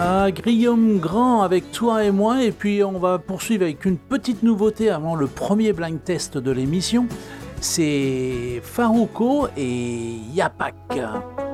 Guillaume Grand avec Toi et moi, et puis on va poursuivre avec une petite nouveauté avant le premier blind test de l'émission. C'est Farruko et Yapak.